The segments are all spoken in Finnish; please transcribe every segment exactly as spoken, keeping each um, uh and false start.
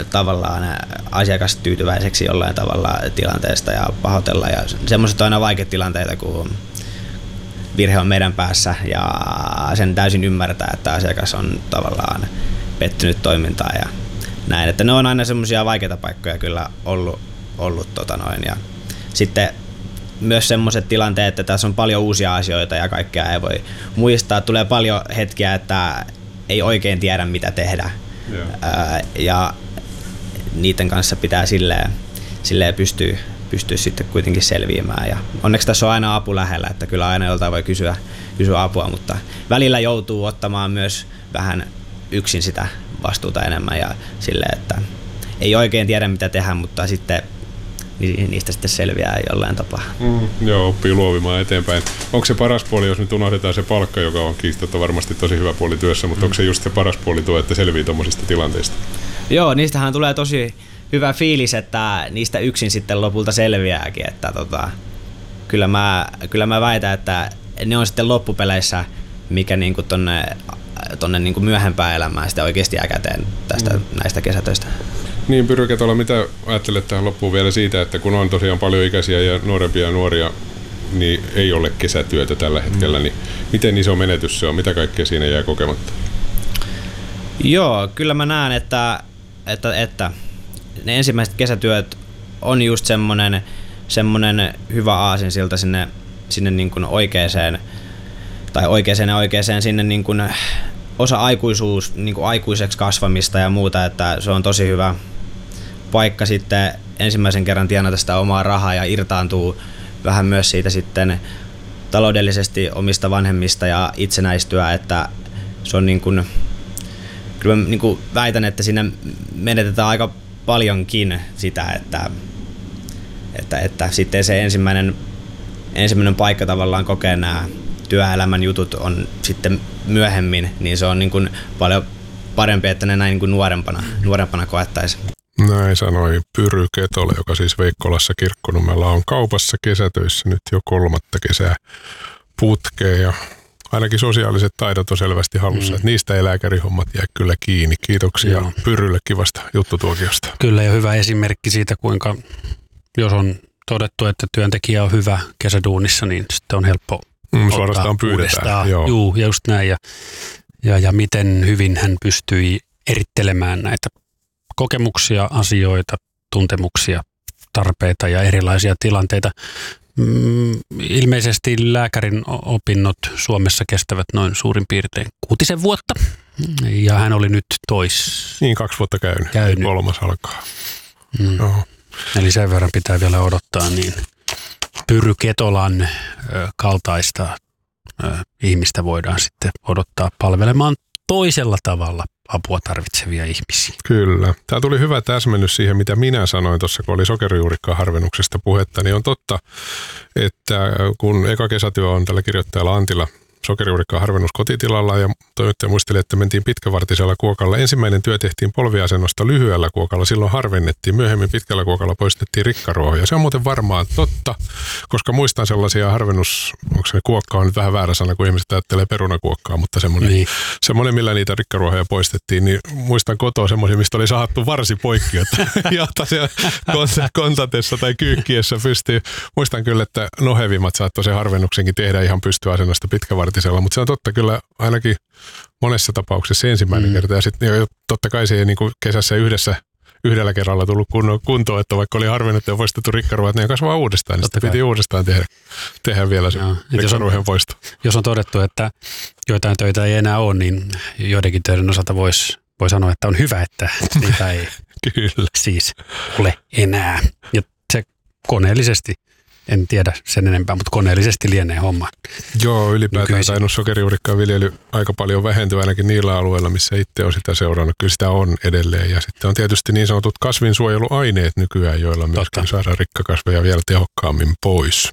tavallaan asiakastyytyväiseksi jollain tavalla tilanteesta ja pahoitella. Ja semmoiset on aina vaikeita tilanteita, kun virhe on meidän päässä ja sen täysin ymmärtää, että asiakas on tavallaan pettynyt toimintaan ja näin. Että ne on aina semmoisia vaikeita paikkoja kyllä ollut, ollut tota noin. Ja sitten myös semmoiset tilanteet, että tässä on paljon uusia asioita ja kaikkea ei voi muistaa. Tulee paljon hetkiä, että ei oikein tiedä mitä tehdä. Yeah. Ää, ja niiden kanssa pitää silleen, silleen pystyä, pystyä sitten kuitenkin selviämään. Ja onneksi tässä on aina apu lähellä, että kyllä aina joltain voi kysyä, kysyä apua, mutta välillä joutuu ottamaan myös vähän yksin sitä vastuuta enemmän ja silleen, että ei oikein tiedä mitä tehdä, mutta sitten niistä sitten selviää jollain tapaa. Mm, joo, oppii luovimaan eteenpäin. Onko se paras puoli, jos nyt unohdetaan se palkka, joka on kiistatta varmasti tosi hyvä puoli työssä, mutta mm. onko se just se paras puoli tuo, että selvii tuommoisista tilanteista? Joo, niistähän tulee tosi hyvä fiilis, että niistä yksin sitten lopulta selviääkin. Että tota, kyllä, mä, kyllä mä väitän, että ne on sitten loppupeleissä, mikä niinku tonne, tonne niinku myöhempään elämään sitten oikeasti jää käteen tästä, mm. näistä kesätöistä. Niin, Pyry Ketola, mitä ajattelet tähän loppuun vielä siitä, että kun on tosiaan paljon ikäisiä ja nuorempia ja nuoria, niin ei ole kesätyötä tällä hetkellä, mm. niin miten iso menetys se on? Mitä kaikkea siinä jää kokematta? Joo, kyllä mä näen, että, että, että ne ensimmäiset kesätyöt on just semmoinen, semmoinen hyvä aasinsilta sinne, sinne niin kuin oikeeseen, tai oikeeseen ja oikeeseen sinne niin kuin osa aikuisuus, niin kuin aikuiseksi kasvamista ja muuta, että se on tosi hyvä paikka sitten ensimmäisen kerran tienata sitä omaa rahaa ja irtaantuu vähän myös siitä sitten taloudellisesti omista vanhemmista ja itsenäistyä, että se on niin kuin, kyllä mä niin kuin väitän, että siinä menetetään aika paljonkin sitä, että, että, että sitten se ensimmäinen, ensimmäinen paikka tavallaan kokee nämä työelämän jutut on sitten myöhemmin, niin se on niin kuin paljon parempi, että ne näin niin kuin nuorempana, nuorempana koettaisi. Näin sanoi Pyry Ketola, joka siis Veikkolassa Kirkkonummella on kaupassa kesätöissä nyt jo kolmatta kesää putkeen ja ainakin sosiaaliset taidot on selvästi hallussa, mm. että niistä ei lääkärihommat jää kyllä kiinni. Kiitoksia Joo. Pyrylle kivasta juttutuokiosta. Kyllä ja hyvä esimerkki siitä, kuinka jos on todettu, että työntekijä on hyvä kesäduunissa, niin sitten on helppo mm, suorastaan pyydetään. Joo. Juu, ja just näin. Ja, ja, ja miten hyvin hän pystyi erittelemään näitä kokemuksia, asioita, tuntemuksia, tarpeita ja erilaisia tilanteita. Mm, ilmeisesti lääkärin opinnot Suomessa kestävät noin suurin piirtein kuutisen vuotta. Ja hän oli nyt tois. Niin, kaksi vuotta käynyt. käynyt. Kolmas alkaa. Mm. No. Eli sen verran pitää vielä odottaa, niin Pyry Ketolan ö, kaltaista ö, ihmistä voidaan sitten odottaa palvelemaan toisella tavalla apua tarvitsevia ihmisiä. Kyllä. Tämä tuli hyvä täsmennys siihen, mitä minä sanoin tuossa, kun oli sokerijuurikkaharvennuksesta puhetta, niin on totta, että kun eka kesätyö on tällä kirjoittajalla Antilla sokerijuurikkaharvennus kotitilalla ja toimittaja muisteli, että mentiin pitkävartisella kuokalla. Ensimmäinen työ tehtiin polviasennosta lyhyellä kuokalla, silloin harvennettiin. Myöhemmin pitkällä kuokalla poistettiin rikkaruohoja. Se on muuten varmaan totta, koska muistan sellaisia harvennus, onko se kuokka on nyt vähän väärä sana, kun ihmiset ajattelee perunakuokkaa, mutta semmoinen, niin. semmoinen millä niitä rikkaruohoja poistettiin, niin muistan kotoa semmoisia, mistä oli sahattu varsi poikki, että jotta siellä kontatessa tai kyykkiessä pystyy. Muistan kyllä, että nohevimmat saattoi sen harvennuksenkin tehdä ihan pystyasennosta pitkävartisella. Mutta se on totta kyllä ainakin monessa tapauksessa ensimmäinen mm. kerta. Ja sitten totta kai se ei niin kuin kesässä yhdessä yhdellä kerralla tullut kuntoon, että vaikka oli harvennettu ja poistettu rikkaruohat, niin kasvaa uudestaan. Niin sitten piti uudestaan tehdä, tehdä vielä se rikkaruohien poisto. Jos on todettu, että joitain töitä ei enää ole, niin joidenkin töiden osalta voisi voi sanoa, että on hyvä, että niitä ei kyllä. siis ole enää. Ja se koneellisesti. En tiedä sen enempää, mutta koneellisesti lienee homma. Joo, ylipäätään tainnut sokerijuurikkaan viljely aika paljon vähentyä ainakin niillä alueilla, missä itse on sitä seurannut. Kyllä sitä on edelleen. Ja sitten on tietysti niin sanotut kasvinsuojeluaineet nykyään, joilla myöskin saadaan rikkakasveja vielä tehokkaammin pois.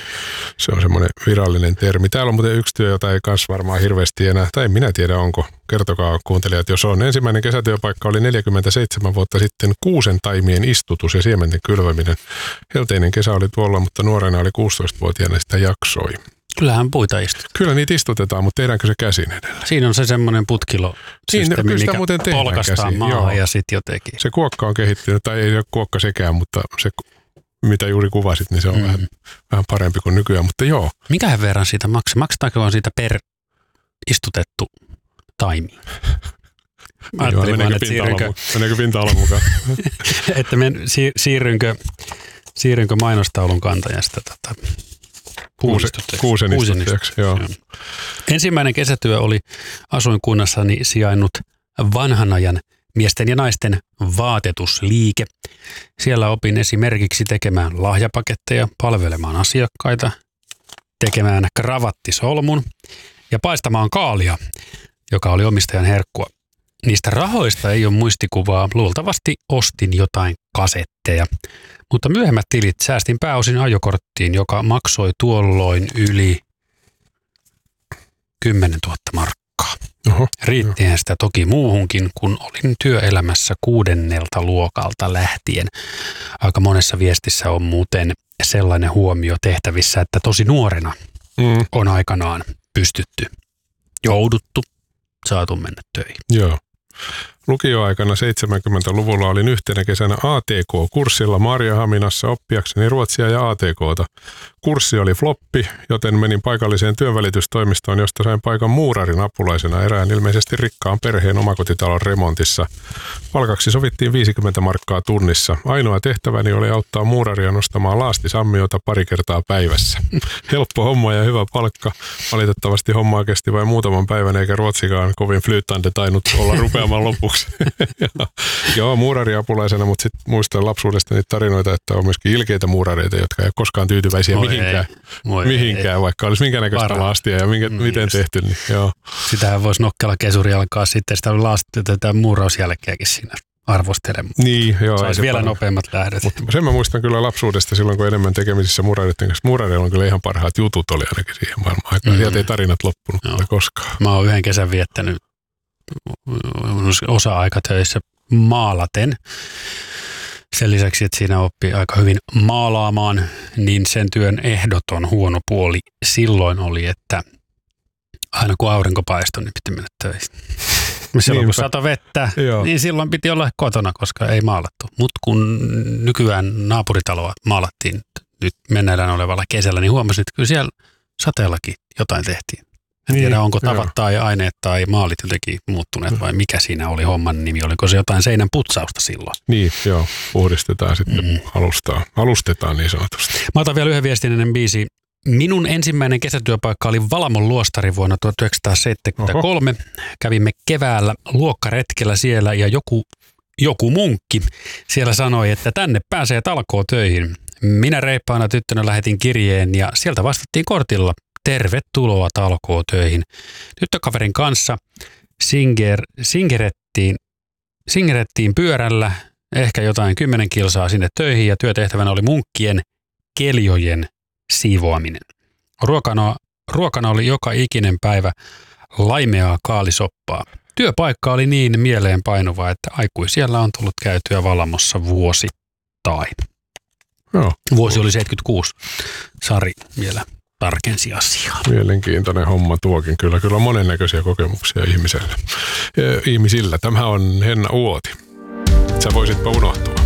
Se on semmoinen virallinen termi. Täällä on muuten yksi työ, jota ei kans varmaan hirveästi enää, tai en minä tiedä onko. Kertokaa kuuntelijat, jos on. Ensimmäinen kesätyöpaikka oli neljäkymmentäseitsemän vuotta sitten kuusen taimien istutus ja siementen kylväminen. Helteinen kesä oli tuolla, mutta nuorena oli kuusitoistavuotiaana sitä jaksoi. Kyllähän puita istutetaan. Kyllä niitä istutetaan, mutta tehdäänkö se käsin edellä? Siinä on se semmoinen putkilo systeemi, mikä polkastaa maahan ja sitten jotenkin. Se kuokka on kehittynyt, tai ei ole kuokka sekään, mutta se, mitä juuri kuvasit, niin se on mm. vähän, vähän parempi kuin nykyään, mutta joo. Minkähän verran siitä maksaa? Maksetaanko siitä per istutettu taimi? Mä ajattelin vaan, että siirrynkö... Meneekö pinta-alan mukaan? että men, siirrynkö, siirrynkö mainostaulun kantajasta tota, kuusen istuttajaksi. Joo. Ensimmäinen kesätyö oli asuinkunnassani sijainnut vanhan ajan miesten ja naisten vaatetusliike. Siellä opin esimerkiksi tekemään lahjapaketteja, palvelemaan asiakkaita, tekemään kravattisolmun ja paistamaan kaalia, joka oli omistajan herkkua. Niistä rahoista ei ole muistikuvaa, luultavasti ostin jotain kasetteja, mutta myöhemmät tilit säästin pääosin ajokorttiin, joka maksoi tuolloin yli kymmenen tuhatta markkaa. Oho, Riittihän sitä toki muuhunkin, kun olin työelämässä kuudennelta luokalta lähtien. Aika monessa viestissä on muuten sellainen huomio tehtävissä, että tosi nuorena mm. on aikanaan pystytty, jouduttu, saatu mennä töihin. Joo. Lukioaikana seitsemänkymmentäluvulla olin yhtenä kesänä A T K-kurssilla Maarianhaminassa oppiakseni ruotsia ja A T K:ta. Kurssi oli floppi, joten menin paikalliseen työnvälitystoimistoon, josta sain paikan muurarin apulaisena erään ilmeisesti rikkaan perheen omakotitalon remontissa. Palkaksi sovittiin viisikymmentä markkaa tunnissa. Ainoa tehtäväni oli auttaa muuraria nostamaan laastisammiota pari kertaa päivässä. Helppo homma ja hyvä palkka. Valitettavasti hommaa kesti vain muutaman päivän eikä ruotsikaan kovin flyyttande tainnut olla rupeamaan lopuksi. Joo, muurariapulaisena, mutta sitten muistan lapsuudesta niitä tarinoita, että on myöskin ilkeitä muurareita, jotka ei ole koskaan tyytyväisiä Moi mihinkään, ei. mihinkään ei. vaikka olisi minkä näköistä laastia ja minkä, mm, miten just. tehty. Niin, joo. Sitähän voisi nokkela kesuri alkaa sitten sitä laastia tätä muurausjälkeäkin siinä arvostelemaan. Niin, joo. Saisi vielä paljon nopeammat lähdöt. Mutta sen mä muistan kyllä lapsuudesta silloin, kun enemmän tekemisissä muurareiden kanssa. Muurareilla on kyllä ihan parhaat jutut oli ainakin siihen maailman aikaan. Mm. Sieltä ei tarinat loppunut joo. koskaan. Mä oon yhden kesän viettänyt osa-aikatöissä maalaten. Sen lisäksi, että siinä oppii aika hyvin maalaamaan, niin sen työn ehdoton huono puoli silloin oli, että aina kun aurinko paistoi, niin piti mennä töihin. Silloin kun sato vettä, Joo. niin silloin piti olla kotona, koska ei maalattu. Mutta kun nykyään naapuritaloa maalattiin nyt menneillään olevalla kesällä, niin huomasin, että kyllä siellä sateellakin jotain tehtiin. En niin, tiedä, onko tavat joo. tai aineet tai maalit jotenkin muuttuneet vai mikä siinä oli homman nimi. Oliko se jotain seinän putsausta silloin? Niin, joo. Puhdistetaan sitten mm. alustaa. Alustetaan niin sanotusti. Mä otan vielä yhden viestinen biisi. Minun ensimmäinen kesätyöpaikka oli Valamon luostari vuonna tuhatyhdeksänsataaseitsemänkymmentäkolme. Oho. Kävimme keväällä luokkaretkellä siellä ja joku, joku munkki siellä sanoi, että tänne pääsee talkootöihin. Minä reippaana tyttönä lähetin kirjeen ja sieltä vastattiin kortilla. Tervetuloa talkootöihin. Tyttökaverin kanssa singer, singerettiin, singerettiin pyörällä, ehkä jotain kymmenen kilsaa sinne töihin ja työtehtävänä oli munkkien keljojen siivoaminen. Ruokana, ruokana oli joka ikinen päivä laimeaa kaalisoppaa. Työpaikka oli niin mieleen painuva, että aikuisiellä on tullut käytyä Valamossa vuosittain. Joo. Vuosi oli seitsemänkymmentäkuusi. Sari vielä tarkensi asiaa. Mielenkiintoinen homma tuokin. Kyllä, kyllä on monennäköisiä kokemuksia ihmisellä. ihmisillä. Tämä on Henna Uoti. Sä voisitpa unohtua.